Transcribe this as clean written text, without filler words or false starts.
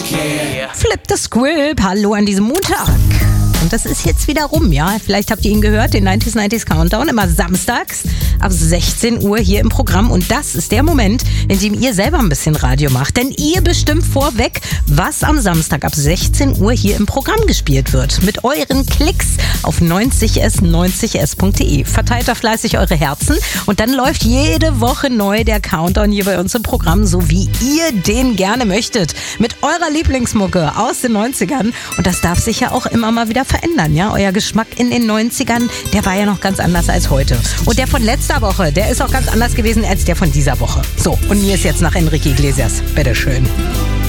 Flip the Script, hallo an diesem Montag. Und das ist jetzt wieder rum, ja. Vielleicht habt ihr ihn gehört, den 90s Countdown, immer samstags ab 16 Uhr hier im Programm. Und das ist der Moment, in dem ihr selber ein bisschen Radio macht. Denn ihr bestimmt vorweg, was am Samstag ab 16 Uhr hier im Programm gespielt wird. Mit euren Klicks auf 90s90s.de. Verteilt da fleißig eure Herzen. Und dann läuft jede Woche neu der Countdown hier bei uns im Programm, so wie ihr den gerne möchtet. Mit eurer Lieblingsmucke aus den 90ern. Und das darf sich ja auch immer mal wieder verändern, ja? Euer Geschmack in den 90ern, der war ja noch ganz anders als heute. Und der von letzter Woche, der ist auch ganz anders gewesen als der von dieser Woche. So, und mir ist jetzt nach Enrique Iglesias. Bitteschön.